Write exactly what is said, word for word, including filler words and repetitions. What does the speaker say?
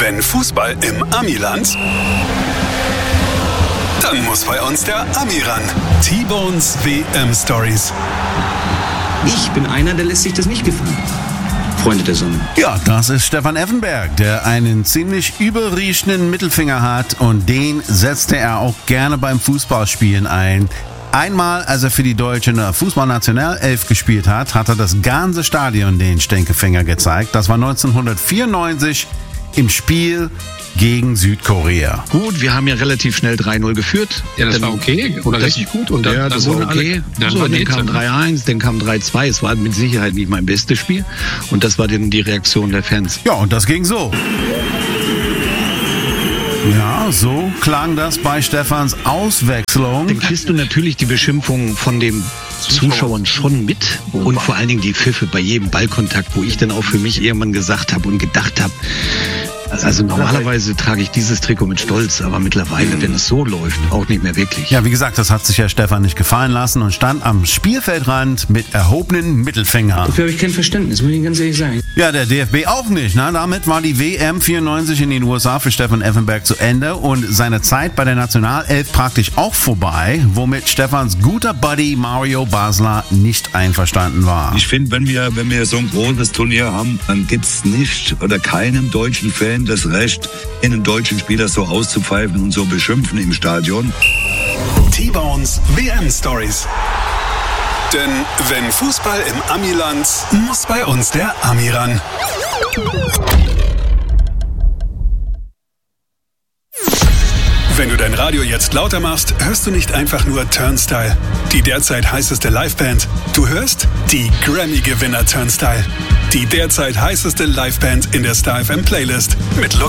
Wenn Fußball im Amiland, dann muss bei uns der Ami ran. T-Bones W M-Stories. Ich bin einer, der lässt sich das nicht gefallen. Freunde der Sonne. Ja, das ist Stefan Effenberg, der einen ziemlich überriechenden Mittelfinger hat und den setzte er auch gerne beim Fußballspielen ein. Einmal, als er für die deutsche Fußballnationalelf gespielt hat, hat er das ganze Stadion den Stinkefinger gezeigt. Das war neunzehnhundertvierundneunzig im Spiel gegen Südkorea. Gut, wir haben ja relativ schnell drei null geführt. Ja, das dann, war okay oder das, richtig gut. Und dann, ja, das war okay. Dann, so, war dann kam drei eins, dann kam drei zwei. Es war mit Sicherheit nicht mein bestes Spiel. Und das war dann die Reaktion der Fans. Ja, und das ging so. Ja, so klang das bei Stefans Auswechslung. Dann kriegst du natürlich die Beschimpfung von den Zuschauern schon mit und vor allen Dingen die Pfiffe bei jedem Ballkontakt, wo ich dann auch für mich irgendwann gesagt habe und gedacht habe, also normalerweise trage ich dieses Trikot mit Stolz, aber mittlerweile, wenn es so läuft, auch nicht mehr wirklich. Ja, wie gesagt, das hat sich ja Stefan nicht gefallen lassen und stand am Spielfeldrand mit erhobenen Mittelfinger. Dafür habe ich kein Verständnis, muss ich ganz ehrlich sagen. Ja, der D F B auch nicht. Ne? Damit war die W M vierundneunzig in den U S A für Stefan Effenberg zu Ende und seine Zeit bei der Nationalelf praktisch auch vorbei, womit Stefans guter Buddy Mario Basler nicht einverstanden war. Ich finde, wenn wir, wenn wir so ein großes Turnier haben, dann gibt's nicht oder keinem deutschen Fan das Recht, einen deutschen Spieler so auszupfeifen und so beschimpfen im Stadion. T-Bones W M-Stories. Denn wenn Fußball im Amiland, muss bei uns der Ami ran. Wenn du dein Radio jetzt lauter machst, hörst du nicht einfach nur Turnstile, die derzeit heißeste Liveband. Du hörst die Grammy-Gewinner Turnstile, die derzeit heißeste Liveband in der Star F M Playlist mit Look